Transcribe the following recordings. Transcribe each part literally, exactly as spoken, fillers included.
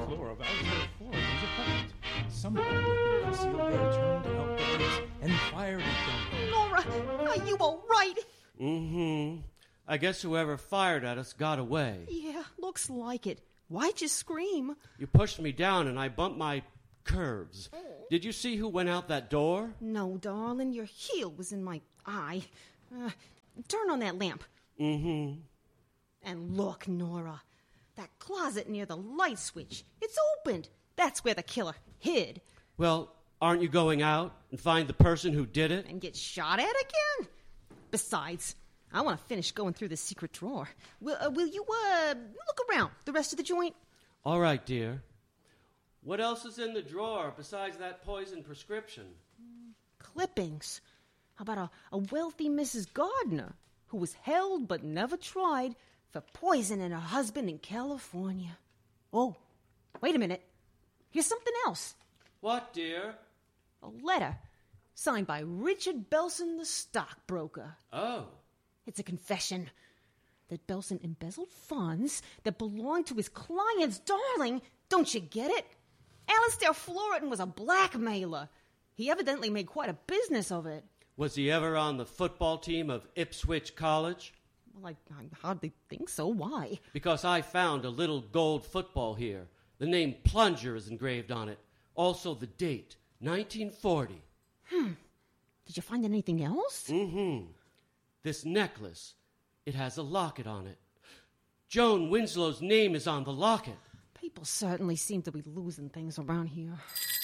floor of Alexander Ford was attacked. Somebody with a concealed air turned outdoors and fired at them. Nora, are you all right? Mm-hmm. I guess whoever fired at us got away. Yeah, looks like it. Why'd you scream? You pushed me down and I bumped my curves. Did you see who went out that door? No, darling, your heel was in my eye. Uh, turn on that lamp. Mm-hmm. And look, Nora, that closet near the light switch, it's opened. That's where the killer hid. Well, aren't you going out and find the person who did it? And get shot at again? Besides, I want to finish going through the secret drawer. Will, uh, will you, uh, look around the rest of the joint? All right, dear. What else is in the drawer besides that poison prescription? Clippings. How about a, a wealthy Missus Gardner who was held but never tried for poisoning her husband in California? Oh, wait a minute. Here's something else. What, dear? A letter signed by Richard Belson, the stockbroker. Oh. It's a confession that Belson embezzled funds that belonged to his client's darling. Don't you get it? Alistair Floriton was a blackmailer. He evidently made quite a business of it. Was he ever on the football team of Ipswich College? Well, I, I hardly think so. Why? Because I found a little gold football here. The name Plunger is engraved on it. Also the date, nineteen forty. Hmm. Did you find anything else? Mm-hmm. This necklace, it has a locket on it. Joan Winslow's name is on the locket. People certainly seem to be losing things around here.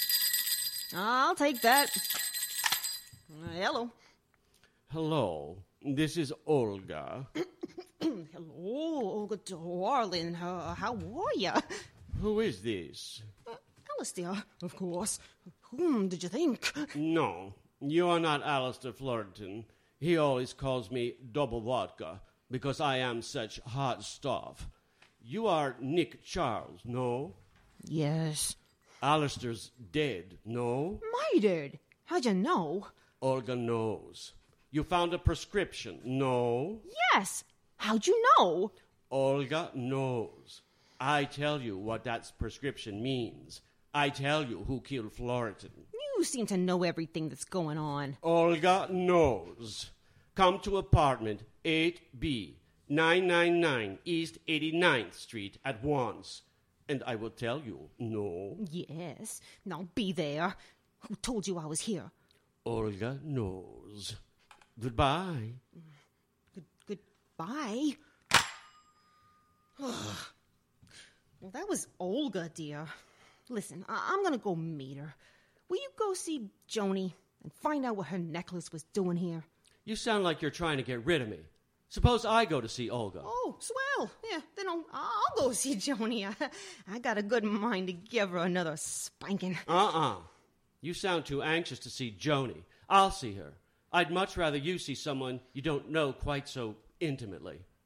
I'll take that. Uh, hello. Hello. This is Olga. Hello, Olga darling. Uh, how are you? Who is this? Uh, Alistair, of course. Whom did you think? No, you are not Alistair Floriton. He always calls me Double Vodka because I am such hot stuff. You are Nick Charles, no? Yes. Alistair's dead, no? Murdered? How'd you know? Olga knows. You found a prescription, no? Yes. How'd you know? Olga knows. I tell you what that prescription means. I tell you who killed Floriton. You seem to know everything that's going on. Olga knows. Come to apartment eight B, nine ninety-nine East eighty-ninth Street at once. And I will tell you, no. Yes. Now be there. Who told you I was here? Olga knows. Goodbye. Good, goodbye? Well, that was Olga, dear. Listen, I- I'm gonna go meet her. Will you go see Joni and find out what her necklace was doing here? You sound like you're trying to get rid of me. Suppose I go to see Olga. Oh, swell. Yeah, then I'll, I'll go see Joni. I, I got a good mind to give her another spanking. Uh-uh. You sound too anxious to see Joni. I'll see her. I'd much rather you see someone you don't know quite so intimately.